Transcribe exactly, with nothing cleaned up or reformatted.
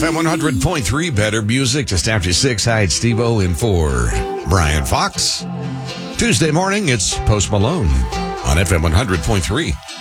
F M one hundred point three, better music just after six. Hi, it's Steve-O in for Brian Fox. Tuesday morning, it's Post Malone on F M one hundred point three.